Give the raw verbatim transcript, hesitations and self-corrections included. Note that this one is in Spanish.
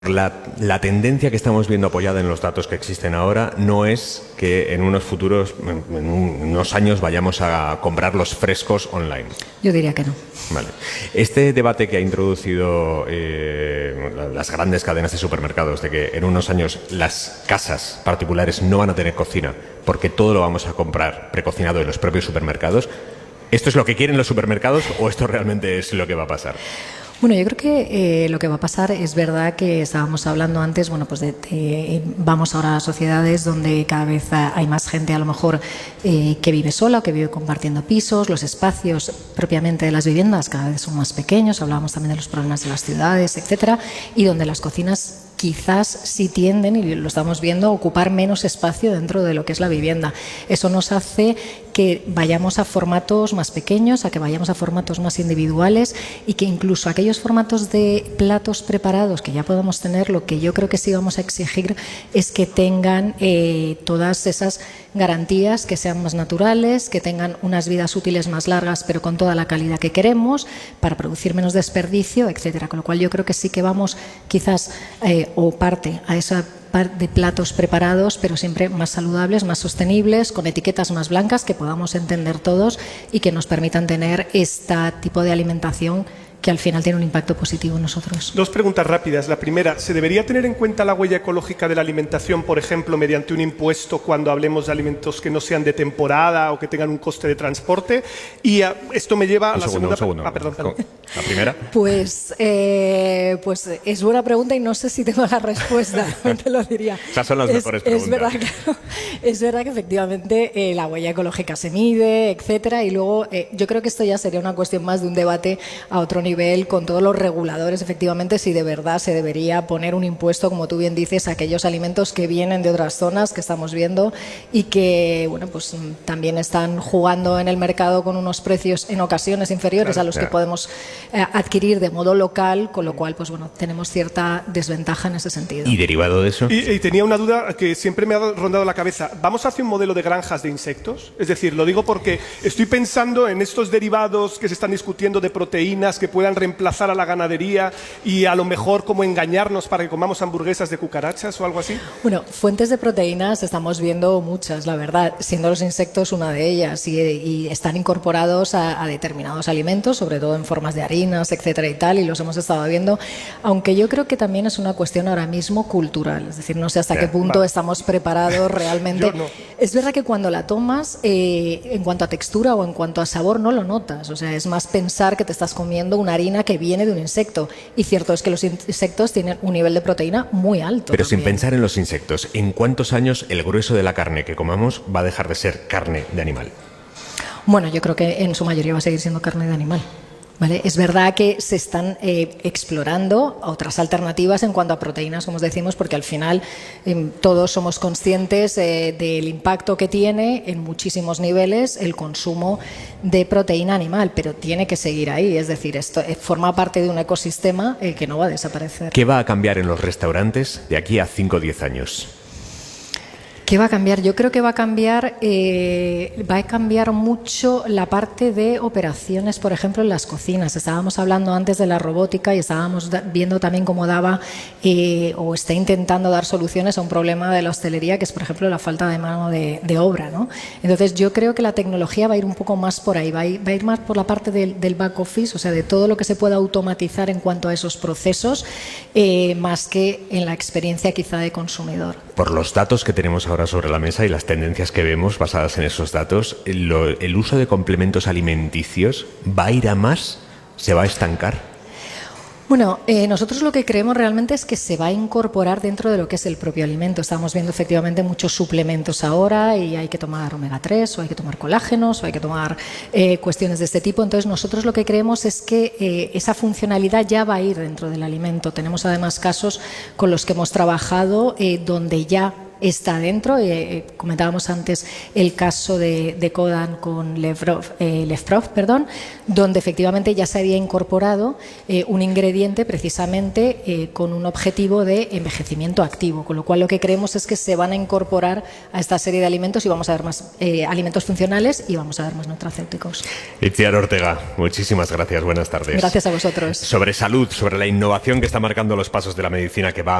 La, la tendencia que estamos viendo apoyada en los datos que existen ahora no es que en unos futuros, en, en unos años, vayamos a comprar los frescos online. Yo diría que no. Vale. Este debate que ha introducido eh, las grandes cadenas de supermercados de que en unos años las casas particulares no van a tener cocina porque todo lo vamos a comprar precocinado en los propios supermercados, ¿esto es lo que quieren los supermercados o esto realmente es lo que va a pasar? Bueno, yo creo que eh, lo que va a pasar es verdad que estábamos hablando antes, bueno, pues de, de, vamos ahora a sociedades donde cada vez hay más gente a lo mejor eh, que vive sola o que vive compartiendo pisos, los espacios propiamente de las viviendas cada vez son más pequeños, hablábamos también de los problemas de las ciudades, etcétera, y donde las cocinas quizás sí tienden, y lo estamos viendo, a ocupar menos espacio dentro de lo que es la vivienda. Eso nos hace que vayamos a formatos más pequeños, a que vayamos a formatos más individuales y que incluso aquellos formatos de platos preparados que ya podemos tener, lo que yo creo que sí vamos a exigir es que tengan eh, todas esas garantías, que sean más naturales, que tengan unas vidas útiles más largas pero con toda la calidad que queremos para producir menos desperdicio, etcétera. Con lo cual yo creo que sí que vamos quizás eh, o parte a esa de platos preparados, pero siempre más saludables, más sostenibles, con etiquetas más blancas que podamos entender todos y que nos permitan tener este tipo de alimentación que al final tiene un impacto positivo en nosotros. Dos preguntas rápidas. La primera, ¿se debería tener en cuenta la huella ecológica de la alimentación, por ejemplo, mediante un impuesto cuando hablemos de alimentos que no sean de temporada o que tengan un coste de transporte? Y a, esto me lleva a la segundo, segunda... Un segundo. Ah, perdón, perdón. ¿La primera? Pues, eh, pues es buena pregunta y no sé si tengo la respuesta, te lo diría. Esas son las es, mejores es preguntas. Verdad que, es verdad que efectivamente eh, la huella ecológica se mide, etcétera, y luego eh, yo creo que esto ya sería una cuestión más de un debate a otro nivel con todos los reguladores, efectivamente, si de verdad se debería poner un impuesto, como tú bien dices, a aquellos alimentos que vienen de otras zonas que estamos viendo y que, bueno, pues también están jugando en el mercado con unos precios en ocasiones inferiores claro, a los claro. que podemos eh, adquirir de modo local, con lo cual, pues bueno, tenemos cierta desventaja en ese sentido. ¿Y derivado de eso? Y, y tenía una duda que siempre me ha rondado la cabeza. ¿Vamos hacia un modelo de granjas de insectos? Es decir, lo digo porque estoy pensando en estos derivados que se están discutiendo de proteínas que puedan reemplazar a la ganadería y a lo mejor como engañarnos para que comamos hamburguesas de cucarachas o algo así. Bueno, fuentes de proteínas estamos viendo muchas, la verdad, siendo los insectos una de ellas y, y están incorporados a, a determinados alimentos, sobre todo en formas de harinas, etcétera y tal, y los hemos estado viendo, aunque yo creo que también es una cuestión ahora mismo cultural, es decir, no sé hasta Bien, qué punto vale. estamos preparados realmente. Yo no. Es verdad que cuando la tomas, eh, en cuanto a textura o en cuanto a sabor, no lo notas, o sea, es más pensar que te estás comiendo una harina que viene de un insecto, y cierto es que los insectos tienen un nivel de proteína muy alto. Pero también. sin pensar en los insectos, ¿en cuántos años el grueso de la carne que comamos va a dejar de ser carne de animal? Bueno, yo creo que en su mayoría va a seguir siendo carne de animal. ¿Vale? Es verdad que se están eh, explorando otras alternativas en cuanto a proteínas, como decimos, porque al final eh, todos somos conscientes eh, del impacto que tiene en muchísimos niveles el consumo de proteína animal, pero tiene que seguir ahí, es decir, esto eh, forma parte de un ecosistema eh, que no va a desaparecer. ¿Qué va a cambiar en los restaurantes de aquí a cinco o diez años? ¿Qué va a cambiar? Yo creo que va a cambiar, eh, va a cambiar mucho la parte de operaciones, por ejemplo, en las cocinas. Estábamos hablando antes de la robótica y estábamos da, viendo también cómo daba eh, o está intentando dar soluciones a un problema de la hostelería, que es, por ejemplo, la falta de mano de, de obra, ¿no? Entonces, yo creo que la tecnología va a ir un poco más por ahí, va a ir, va a ir más por la parte del, del back office, o sea, de todo lo que se pueda automatizar en cuanto a esos procesos, eh, más que en la experiencia quizá de consumidor. Por los datos que tenemos ahora sobre la mesa y las tendencias que vemos basadas en esos datos, lo, ¿el uso de complementos alimenticios va a ir a más? ¿Se va a estancar? Bueno, eh, nosotros lo que creemos realmente es que se va a incorporar dentro de lo que es el propio alimento. Estamos viendo efectivamente muchos suplementos ahora y hay que tomar omega tres o hay que tomar colágenos o hay que tomar eh, cuestiones de este tipo. Entonces nosotros lo que creemos es que eh, esa funcionalidad ya va a ir dentro del alimento. Tenemos además casos con los que hemos trabajado eh, donde ya está dentro. Eh, comentábamos antes el caso de, de Kodan con Lefrov, eh, Lefprov, perdón, donde efectivamente ya se había incorporado eh, un ingrediente precisamente eh, con un objetivo de envejecimiento activo, con lo cual lo que creemos es que se van a incorporar a esta serie de alimentos y vamos a ver más eh, alimentos funcionales y vamos a ver más nutracéuticos. Itziar Ortega, muchísimas gracias, buenas tardes. Gracias a vosotros. Sobre salud, sobre la innovación que está marcando los pasos de la medicina que va